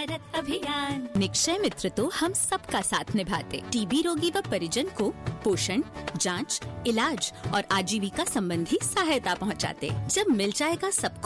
भारत अभियान। निक्षय मित्र तो हम सबका साथ निभाते, टीबी रोगी व परिजन को पोषण, जांच, इलाज और आजीविका संबंधी सहायता पहुंचाते। जब मिल जाएगा सबको